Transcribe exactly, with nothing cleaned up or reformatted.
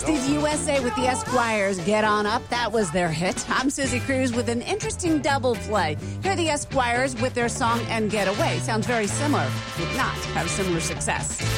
sixties U S A with the Esquires. Get On Up. That was their hit. I'm Susie Cruz with an interesting double play. Here are the Esquires with their song And Get Away. Sounds very similar. Did not have similar success.